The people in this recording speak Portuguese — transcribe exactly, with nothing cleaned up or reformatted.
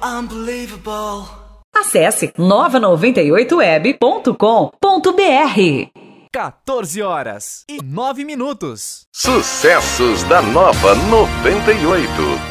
unbelievable. Acesse nova noventa e oito web ponto com ponto br. quatorze horas e nove minutos. Sucessos da Nova noventa e oito.